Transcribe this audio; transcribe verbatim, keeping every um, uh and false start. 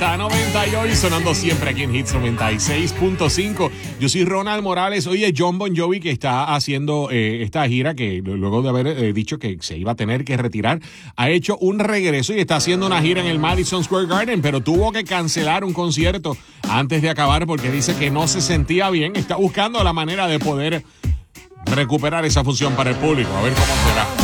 noventa y ocho sonando siempre aquí en Hits noventa y seis punto cinco. Yo soy Ronald Morales. Oye, Jon Bon Jovi, que está haciendo eh, esta gira, que luego de haber eh, dicho que se iba a tener que retirar, ha hecho un regreso y está haciendo una gira en el Madison Square Garden, pero tuvo que cancelar un concierto antes de acabar porque dice que no se sentía bien. Está buscando la manera de poder recuperar esa función para el público. A ver cómo será.